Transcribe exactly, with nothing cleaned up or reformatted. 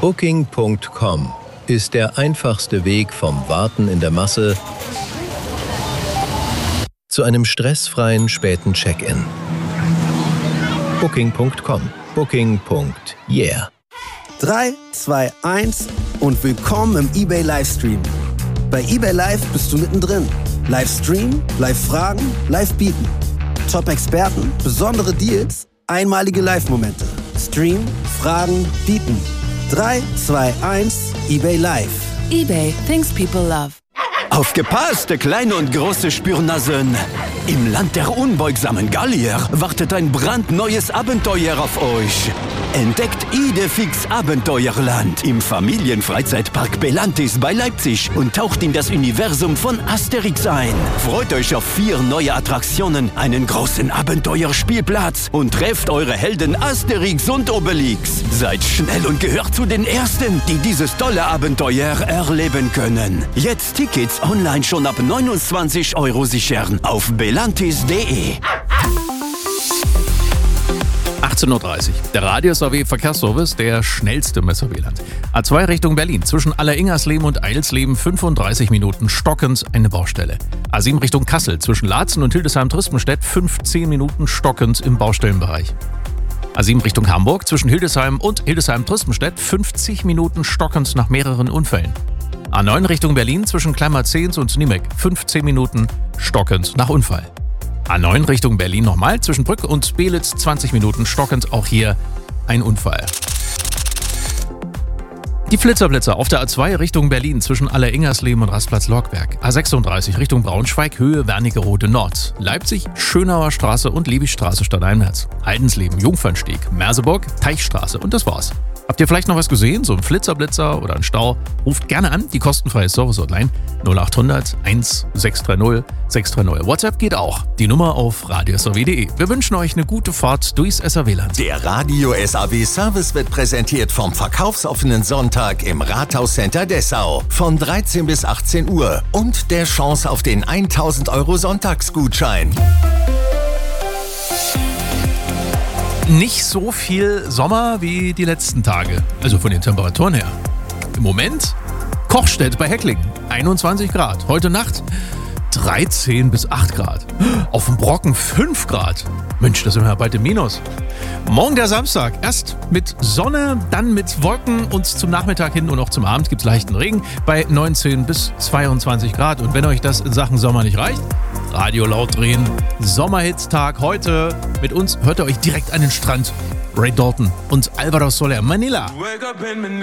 Booking Punkt com ist der einfachste Weg vom Warten in der Masse zu einem stressfreien späten Check-in. Booking Punkt com. Booking. Yeah. drei, zwei, eins und willkommen im eBay Livestream. Bei eBay Live bist du mittendrin. Livestream, Live-Fragen, Live-Bieten. Top-Experten, besondere Deals, einmalige Live-Momente. Stream, Fragen, Bieten. drei, zwei, eins, eBay Live. eBay, things people love. Aufgepasst, kleine und große Spürnasen! Im Land der unbeugsamen Gallier wartet ein brandneues Abenteuer auf euch. Entdeckt Idefix Abenteuerland im Familienfreizeitpark Belantis bei Leipzig und taucht in das Universum von Asterix ein. Freut euch auf vier neue Attraktionen, einen großen Abenteuerspielplatz und trefft eure Helden Asterix und Obelix. Seid schnell und gehört zu den Ersten, die dieses tolle Abenteuer erleben können. Jetzt Tickets online schon ab neunundzwanzig Euro sichern auf belantis punkt de. achtzehn Uhr dreißig. Der Radius A W Verkehrsservice, der schnellste im S A W-Land. A zwei Richtung Berlin. Zwischen Alleringersleben und Eilsleben fünfunddreißig Minuten stockend eine Baustelle. A sieben Richtung Kassel. Zwischen Laatzen und Hildesheim-Tristenstedt fünfzehn Minuten stockend im Baustellenbereich. A sieben Richtung Hamburg. Zwischen Hildesheim und Hildesheim-Tristenstedt fünfzig Minuten stockend nach mehreren Unfällen. A neun Richtung Berlin. Zwischen Kleinmarzehns und Niemek fünfzehn Minuten stockend nach Unfall. A neun Richtung Berlin nochmal, zwischen Brück und Belitz zwanzig Minuten stockend, auch hier ein Unfall. Die Flitzerblitzer auf der A zwei Richtung Berlin zwischen Alleringersleben und Rastplatz Lorckberg. A sechsunddreißig Richtung Braunschweig, Höhe Wernigerode Nord. Leipzig, Schönauer Straße und Liebigstraße stadteinwärts. Heidensleben, Jungfernsteg, Merseburg, Teichstraße und das war's. Habt ihr vielleicht noch was gesehen, so ein Flitzerblitzer oder ein Stau? Ruft gerne an, die kostenfreie Service-Hotline null achthundert eins sechs drei null sechs drei null. WhatsApp geht auch. Die Nummer auf radios a w punkt de. Wir wünschen euch eine gute Fahrt durchs S A W-Land. Der Radio S A W Service wird präsentiert vom verkaufsoffenen Sonntag im Rathauscenter Dessau von dreizehn bis achtzehn Uhr und der Chance auf den tausend Euro Sonntagsgutschein. Nicht so viel Sommer wie die letzten Tage, also von den Temperaturen her. Im Moment Kochstedt bei Hecklingen, einundzwanzig Grad. Heute Nacht dreizehn bis acht Grad. Auf dem Brocken fünf Grad. Mensch, da sind wir ja bald im Minus. Morgen der Samstag, erst mit Sonne, dann mit Wolken und zum Nachmittag hin und auch zum Abend gibt es leichten Regen bei neunzehn bis zweiundzwanzig Grad. Und wenn euch das in Sachen Sommer nicht reicht, Radio laut drehen. Sommerhitztag heute. Mit uns hört ihr euch direkt an den Strand. Ray Dalton und Alvaro Soler, Manila.